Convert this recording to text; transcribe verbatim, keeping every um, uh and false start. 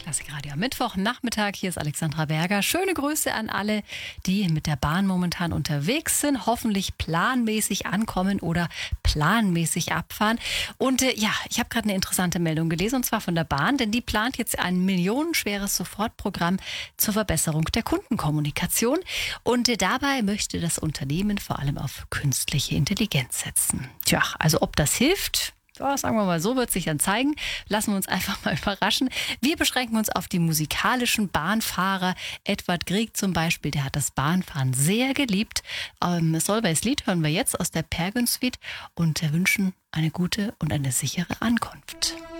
Klassikradio am Mittwochnachmittag. Hier ist Alexandra Berger. Schöne Grüße an alle, die mit der Bahn momentan unterwegs sind, hoffentlich planmäßig ankommen oder planmäßig abfahren. Und äh, ja, ich habe gerade eine interessante Meldung gelesen, und zwar von der Bahn, denn die plant jetzt ein millionenschweres Sofortprogramm zur Verbesserung der Kundenkommunikation. Und äh, dabei möchte das Unternehmen vor allem auf künstliche Intelligenz setzen. Tja, also ob das hilft? Ja, sagen wir mal so, wird sich dann zeigen. Lassen wir uns einfach mal überraschen. Wir beschränken uns auf die musikalischen Bahnfahrer. Edward Grieg zum Beispiel, der hat das Bahnfahren sehr geliebt. Ähm, Solveig's Lied hören wir jetzt aus der Pergen Suite und wünschen eine gute und eine sichere Ankunft.